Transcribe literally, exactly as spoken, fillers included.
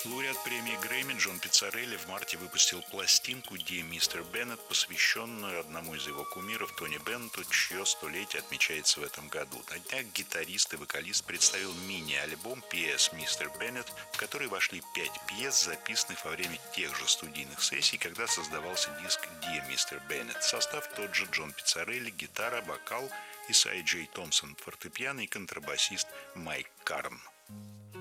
Лауреат премии Грэмми Джон Пиццарелли в марте выпустил пластинку «Dear мистер Беннет», посвященную одному из его кумиров Тони Беннету, чье столетие отмечается в этом году. На днях гитарист и вокалист представил мини-альбом «пи эс мистер Беннет», в который вошли пять пьес, записанных во время тех же студийных сессий, когда создавался диск «Dear мистер Беннет». Состав тот же: Джон Пиццарелли — гитара, вокал, Исайя Джей Томпсон — фортепиано и контрабасист Майк Карн.